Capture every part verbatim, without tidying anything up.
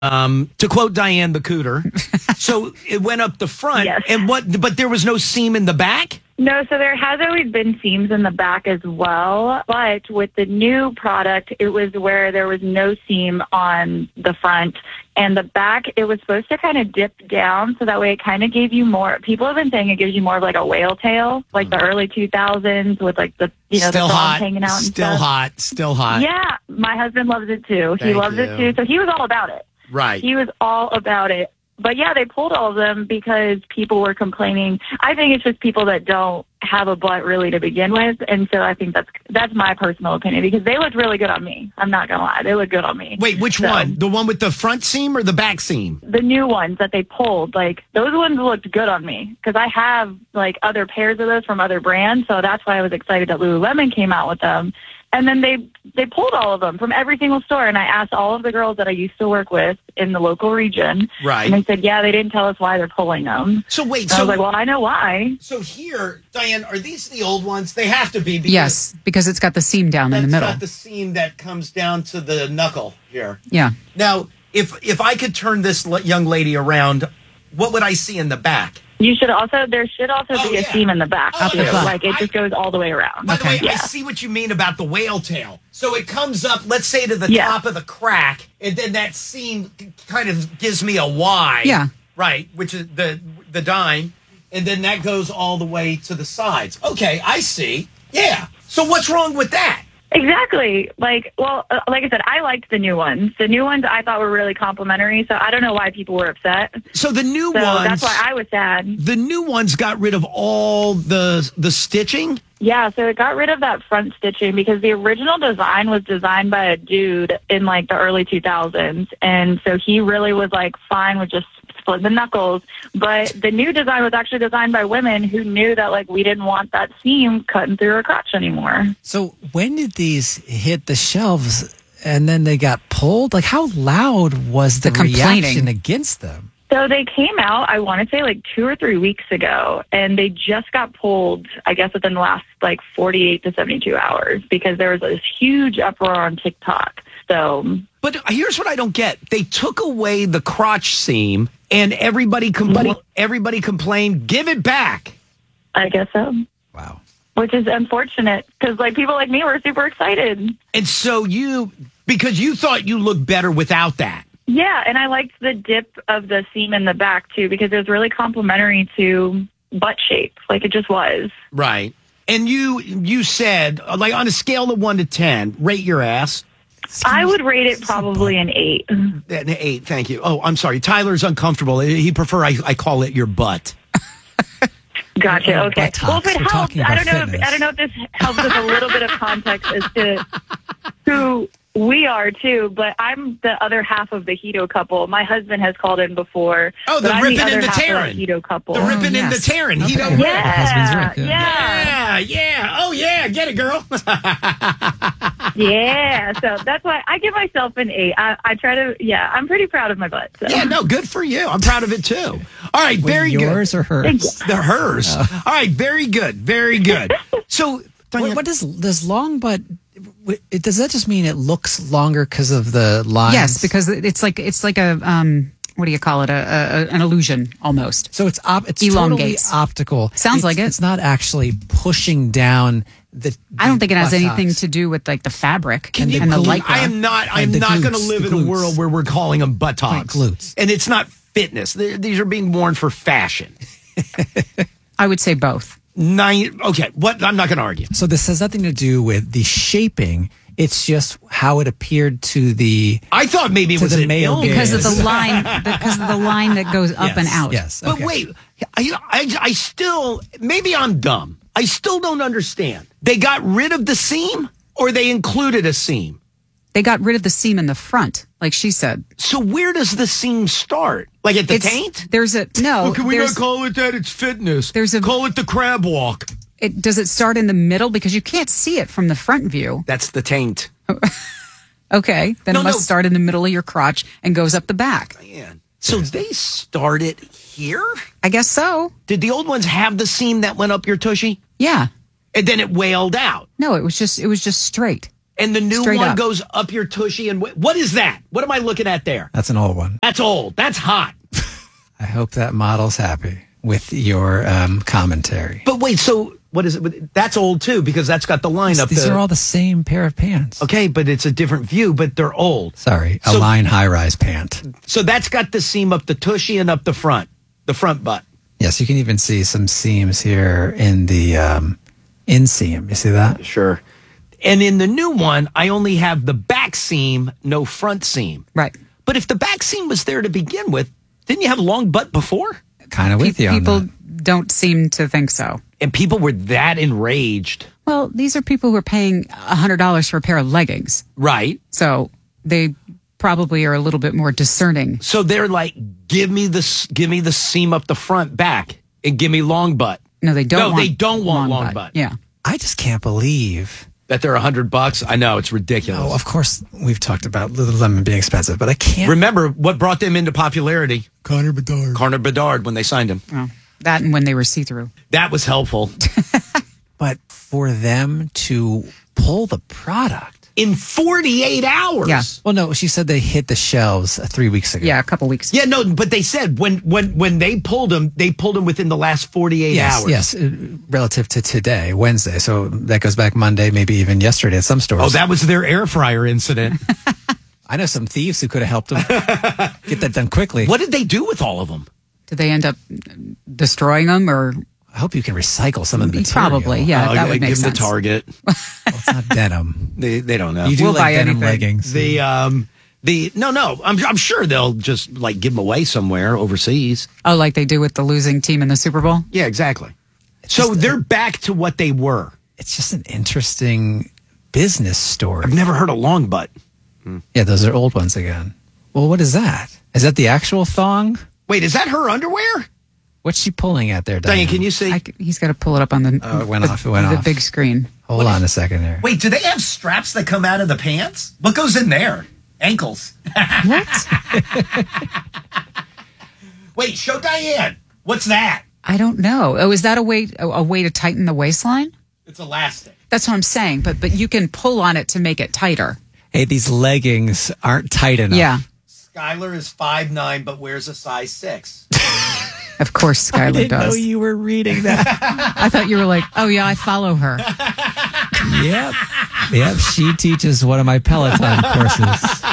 Um, to quote Diane the Cooter. So it went up the front. Yes. And what, but there was no seam in the back? No, so there has always been seams in the back as well, but with the new product, it was where there was no seam on the front. And the back, it was supposed to kind of dip down, so that way it kind of gave you more. People have been saying it gives you more of like a whale tail, like the early two thousands with like the, you know, Still the hot. hanging out and Still stuff. hot. Still hot. Yeah, my husband loves it too. He Thank loves you. it too. So he was all about it. Right. He was all about it. But yeah, they pulled all of them because people were complaining. I think it's just people that don't have a butt really to begin with. And so I think that's that's my personal opinion because they looked really good on me. I'm not going to lie. They look good on me. Wait, which So, one? The one with the front seam or the back seam? The new ones that they pulled, like those ones looked good on me because I have like other pairs of those from other brands. So that's why I was excited that Lululemon came out with them. And then they they pulled all of them from every single store. And I asked all of the girls that I used to work with in the local region. Right. And they said, yeah, they didn't tell us why they're pulling them. So wait, And I so was like, well, I know why. so here, Diane, are these the old ones? They have to be. Because Yes, because it's got the seam down in the that's middle. got the seam that comes down to the knuckle here. Yeah. Now, if if I could turn this l- young lady around, what would I see in the back? You should also, there should also Oh, be a yeah. seam in the back, Oh, too. yeah. Like, it I- just goes all the way around. By the way, I Yeah. see what you mean about the whale tail. So it comes up, let's say, to the Yeah. top of the crack, and then that seam kind of gives me a Y. Yeah. Right, which is the the dime, and then that goes all the way to the sides. Okay, I see. Yeah. So what's wrong with that? Exactly. Like, well, uh, like I said, I liked the new ones. The new ones I thought were really complimentary, so I don't know why people were upset. So the new So ones, that's why I was sad. the new ones got rid of all the the stitching. Yeah, so it got rid of that front stitching because the original design was designed by a dude in like the early two thousands. And so he really was like fine with just splitting the knuckles. But the new design was actually designed by women who knew that like we didn't want that seam cutting through our crotch anymore. So when did these hit the shelves and then they got pulled? Like how loud was the, The complaining. reaction against them? So they came out, I want to say like two or three weeks ago, and they just got pulled, I guess, within the last like forty-eight to seventy-two hours because there was this huge uproar on TikTok. So, But here's what I don't get: they took away the crotch seam, and everybody compl- everybody complained. Give it back. I guess so. Wow. Which is unfortunate because like people like me were super excited. And so you, because you thought you looked better without that. Yeah, and I liked the dip of the seam in the back too because it was really complimentary to butt shape. Like it just was. Right. And you you said, like, on a scale of one to ten, rate your ass. I would rate it probably an eight. An eight, thank you. Oh, I'm sorry. Tyler's uncomfortable. He prefer I, I call it your butt. Gotcha. Oh, Okay. buttocks. Well, if it We're helps, talking I about don't know. If, fitness. I don't know if this helps with a little bit of context as to who we are too. But I'm the other half of the Hito couple. My husband has called in before. Oh, the but I'm ripping other and the half of tearing. that Hito couple. The ripping and the yes. tearing. He don't Okay. rip. Yeah, Husband's Rick, yeah, Yeah, yeah. Oh, yeah. Get it, girl. yeah. So that's why I give myself an eight. I, I try to. Yeah, I'm pretty proud of my butt. So. Yeah, no, good for you. I'm proud of it, too. All right, Wait, very good. yours or hers? The hers. All right, very good. Very good. So, Diane, What, what does does long butt? It, does that just mean it looks longer because of the lines? Yes, because it's like it's like a um, what do you call it? A, a an illusion almost. so it's op, it's Elongates. totally optical. Sounds It's- like it. It's not actually pushing down the. I don't think it has buttocks. anything to do with like the fabric Can and, you the glue- lycra. I am not. I am And the not going to glutes, live the in a glutes. world where we're calling them buttocks. Right, glutes. And it's not fitness. They- These are being worn for fashion. I would say both. Nine. Okay. What? I'm not going to argue. So this has nothing to do with the shaping. It's just how it appeared to the. I thought maybe it To was the an male illness. Because of Yes. the line, because of the line that goes up Yes, and out. Yes. But okay. wait, I, I, I still, maybe I'm dumb. I still don't understand. They got rid of the seam or they included a seam? They got rid of the seam in the front, like she said. So where does the seam start? Like at the It's- taint? There's a no. Well, can we there's- not call it that? It's fitness. There's a- call it the crab walk. It, does it start in the middle because you can't see it from the front view? That's the taint. Okay, then No, it must no. start in the middle of your crotch and goes up the back. Man. So they started here? I guess so. Did the old ones have the seam that went up your tushy? Yeah. And then it wailed out. No, it was just it was just straight. And the new Straight one up. goes up your tushy. And wh- what is that? What am I looking at there? That's an old one. That's old. That's hot. I hope that model's happy with your um, commentary. But wait, so what is it? That's old too because that's got the line up. These the, are all the same pair of pants. okay, but it's a different view. But they're old. Sorry, a So- line high-rise pant. So that's got the seam up the tushy and up the front, the front butt. Yes, you can even see some seams here in the um, inseam. You see that? Sure. And in the new one, I only have the back seam, no front seam. Right. But if the back seam was there to begin with, didn't you have a long butt before? Kind of with you on People that. don't seem to think so. And people were that enraged. Well, these are people who are paying one hundred dollars for a pair of leggings. Right. So they probably are a little bit more discerning. So they're like, give me the s- give me the seam up the front back and give me long butt. No, they don't No, want they don't want long butt. Yeah. I just can't believe. That they're a hundred bucks. I know it's ridiculous. Oh, of course, we've talked about Lululemon being expensive, but I can't. Remember what brought them into popularity? Connor Bedard. Connor Bedard when they signed him. Oh, that and when they were see-through. That was helpful. But for them to pull the product. In forty-eight hours. Yeah. Well, no, she said they hit the shelves uh, three weeks ago. Yeah, a couple weeks. Yeah, no, but they said when when when they pulled them, they pulled them within the last forty-eight Yes, hours. yes, uh, relative to today, Wednesday. So that goes back Monday, maybe even yesterday at some stores. Oh, that was their air fryer incident. I know some thieves who could have helped them get that done quickly. What did they do with all of them? Did they end up destroying them or I hope you can recycle some of the material. probably? Yeah, Oh, that like, would make give sense. them to Target. Well, it's not denim. They they don't know. You do We'll like buy denim anything. leggings. The um the no no I'm I'm sure they'll just like give them away somewhere overseas. Oh, like they do with the losing team in the Super Bowl? Yeah, exactly. So just- they're back to what they were. It's just an interesting business story. I've never heard of long butt. Yeah, those are old ones again. Well, what is that? Is that the actual thong? Wait, is that her underwear? What's she pulling at there, Diane? Diane, can you see? I c he's got to pull it up on the, Oh, it went the, off, it went the off. big screen. Hold on a second here. Wait, do they have straps that come out of the pants? What goes in there? Ankles. What? Wait, show Diane. What's that? I don't know. Oh, is that a way a, a way to tighten the waistline? It's elastic. That's what I'm saying. But but you can pull on it to make it tighter. Hey, these leggings aren't tight enough. Yeah. Skylar is five nine, but wears a size six. Of course, I Skylar didn't know does. you were reading that. I thought you were like, oh yeah, I follow her. Yep. Yep. She teaches one of my Peloton courses.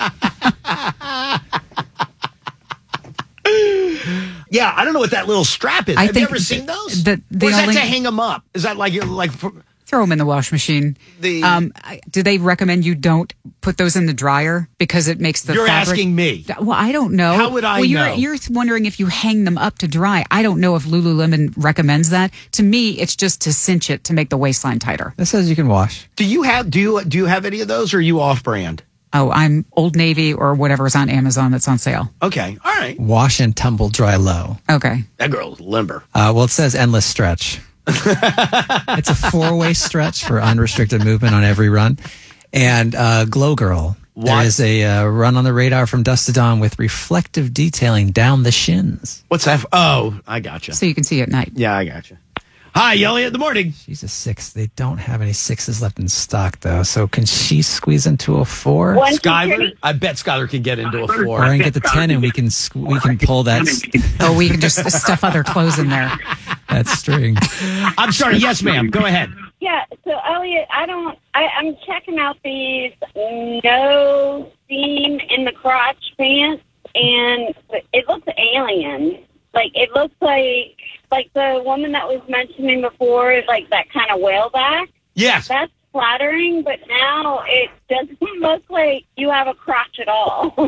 Yeah, I don't know what that little strap is. I Have you think ever seen those? the- the or is only- that to hang them up? Is that like you're like? For, Throw them in the wash machine. The- um, I- do they recommend you don't put those in the dryer because it makes the You're fabric? asking me. Well, I don't know. How would I well, you're, know? You're wondering if you hang them up to dry. I don't know if Lululemon recommends that. To me, it's just to cinch it to make the waistline tighter. This says you can wash. Do you have do you do you have any of those, or are you off brand? Oh, I'm Old Navy or whatever's on Amazon that's on sale. Okay, all right. Wash and tumble dry low. Okay. That girl's limber. Uh, well, it says endless stretch. It's a four-way stretch for unrestricted movement on every run. And uh, Glow Girl. What? There is a uh, run on the radar from dusk to dawn with reflective detailing down the shins. What's that? For? Oh, I gotcha. So you can see at night. Yeah, I gotcha. Hi, Elliot. Good morning. She's a six. They don't have any sixes left in stock, though. So can she squeeze into a four? One, two, Skylar, three. I bet Skylar can get into a Or four. I can get the ten and we can squ- we can pull that Oh, we can just stuff other clothes in there. that string. I'm sorry. Yes, ma'am. Go ahead. Yeah, so Elliot, I don't. I, I'm checking out these no seam in the crotch pants, and it looks alien. Like it looks like like the woman that was mentioning before, like that kind of whale back. Yes. That's flattering, but now it doesn't look like you have a crotch at all.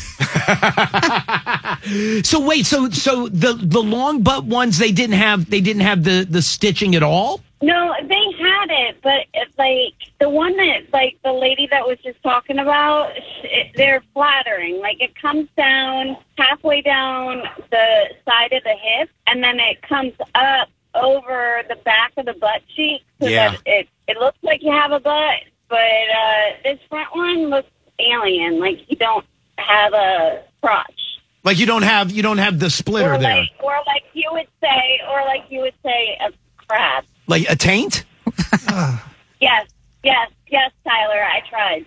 So wait, so so the the long butt ones they didn't have they didn't have the the stitching at all? No, they had it, but it's like the one that, like the lady that was just talking about, it, they're flattering. Like it comes down halfway down the side of the hip, and then it comes up over the back of the butt cheek, so Yeah. that it it looks like you have a butt. But uh, this front one looks alien, like you don't have a crotch. Like you don't have you don't have the splitter Or there. like, or like you would say, or like you would say, a crab. Like a taint? Yes. Yes, yes, Tyler, I tried.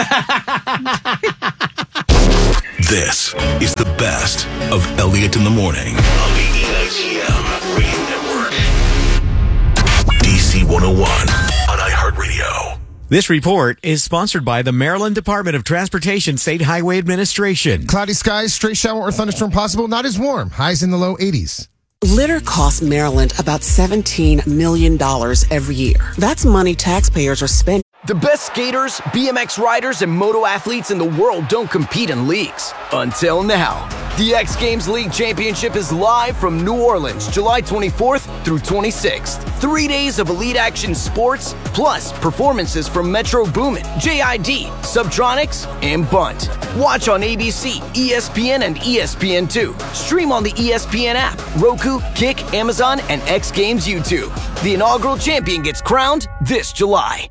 This is the best of Elliot in the Morning on the E I C M Radio Network. D C one oh one on iHeartRadio. This report is sponsored by the Maryland Department of Transportation State Highway Administration. Cloudy skies, stray shower or thunderstorm possible. Not as warm. Highs in the low eighties. Litter costs Maryland about seventeen million dollars every year. That's money taxpayers are spending. The best skaters, B M X riders, and moto athletes in the world don't compete in leagues. Until now. The X Games League Championship is live from New Orleans, July twenty-fourth through twenty-sixth. Three days of elite action sports, plus performances from Metro Boomin, J I D, Subtronics, and Bunt. Watch on A B C, E S P N, and E S P N two. Stream on the E S P N app, Roku, Kick, Amazon, and X Games YouTube. The inaugural champion gets crowned this July.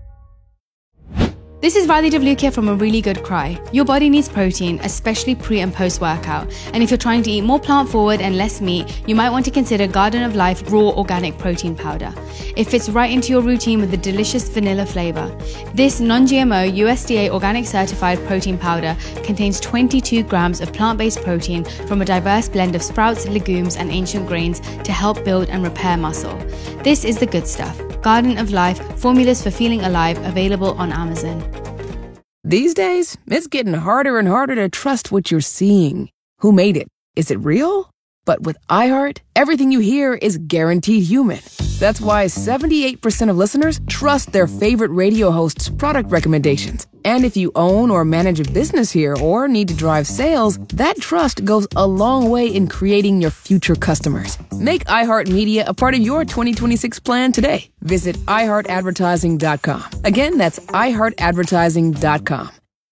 This is Radhi Devlukia from A Really Good Cry. Your body needs protein, especially pre and post workout. And if you're trying to eat more plant forward and less meat, you might want to consider Garden of Life Raw Organic Protein Powder. It fits right into your routine with a delicious vanilla flavor. This non-G M O U S D A organic certified protein powder contains twenty-two grams of plant-based protein from a diverse blend of sprouts, legumes, and ancient grains to help build and repair muscle. This is the good stuff. Garden of Life, formulas for feeling alive, available on Amazon. These days, it's getting harder and harder to trust what you're seeing. Who made it? Is it real? But with iHeart, everything you hear is guaranteed human. That's why seventy-eight percent of listeners trust their favorite radio host's product recommendations. And if you own or manage a business here or need to drive sales, that trust goes a long way in creating your future customers. Make iHeartMedia a part of your twenty twenty-six plan today. Visit i heart advertising dot com. Again, that's i heart advertising dot com.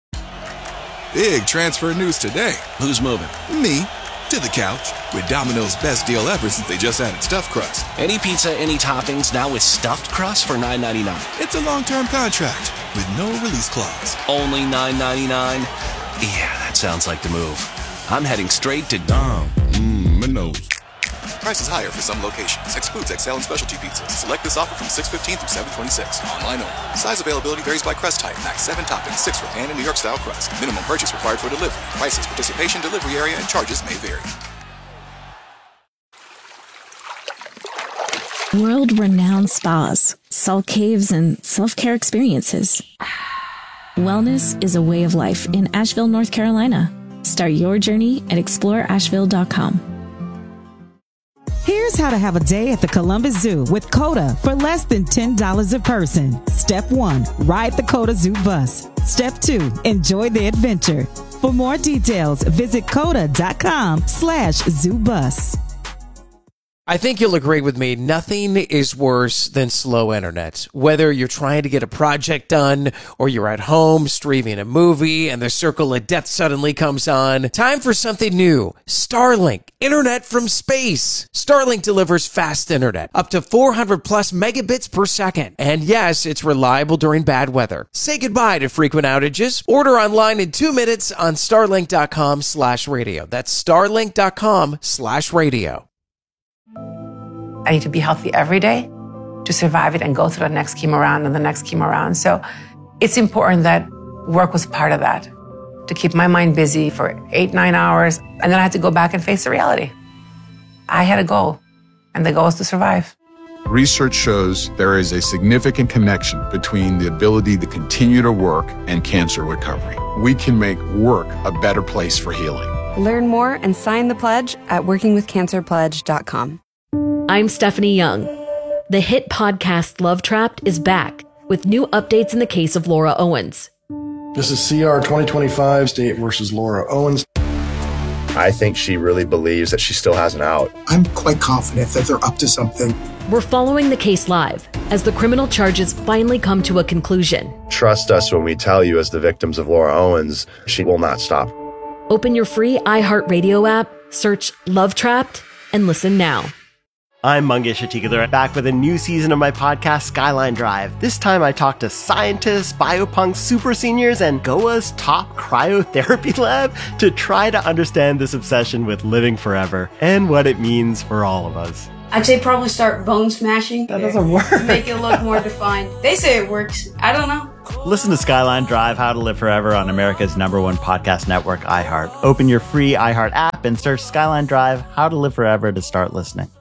Big transfer news today. Who's moving? Me. To the couch with Domino's best deal ever since they just added stuffed crust. Any pizza, any toppings, now with stuffed crust for nine ninety-nine. It's a long-term contract with no release clause. Only nine ninety-nine? Yeah, that sounds like the move. I'm heading straight to Dom. Mmm, Minos. Prices higher for some locations. Excludes X L and specialty pizzas. Select this offer from six fifteen through seven twenty-six. Online only. Size availability varies by crust type. Max seven toppings, six for pan and New York style crust. Minimum purchase required for delivery. Prices, participation, delivery area, and charges may vary. World-renowned spas, salt caves, and self-care experiences. Wellness is a way of life in Asheville, North Carolina. Start your journey at explore asheville dot com. Here's how to have a day at the Columbus Zoo with COTA for less than ten dollars a person. Step one, ride the COTA Zoo bus. Step two, enjoy the adventure. For more details, visit coda dot com slash zoo bus. I think you'll agree with me. Nothing is worse than slow internet. Whether you're trying to get a project done or you're at home streaming a movie and the circle of death suddenly comes on. Time for something new. Starlink. Internet from space. Starlink delivers fast internet. Up to four hundred plus megabits per second. And yes, it's reliable during bad weather. Say goodbye to frequent outages. Order online in two minutes on starlink dot com slash radio. That's starlink dot com slash radio. I need to be healthy every day to survive it and go through the next chemo round and the next chemo round. So it's important that work was part of that, to keep my mind busy for eight, nine hours. And then I had to go back and face the reality. I had a goal, and the goal is to survive. Research shows there is a significant connection between the ability to continue to work and cancer recovery. We can make work a better place for healing. Learn more and sign the pledge at working with cancer pledge dot com. I'm Stephanie Young. The hit podcast Love Trapped is back with new updates in the case of Laura Owens. This is C R twenty twenty-five, State versus Laura Owens. I think she really believes that she still has an out. I'm quite confident that they're up to something. We're following the case live as the criminal charges finally come to a conclusion. Trust us when we tell you, as the victims of Laura Owens, she will not stop. Open your free iHeartRadio app, search Love Trapped, and listen now. I'm Mangesh Hattikudur, back with a new season of my podcast, Skyline Drive. This time I talk to scientists, biopunks, super seniors, and G O A's top cryotherapy lab to try to understand this obsession with living forever and what it means for all of us. I'd say probably start bone smashing. That doesn't work. To make it look more defined. They say it works. I don't know. Listen to Skyline Drive, How to Live Forever on America's number one podcast network, iHeart. Open your free iHeart app and search Skyline Drive, How to Live Forever to start listening.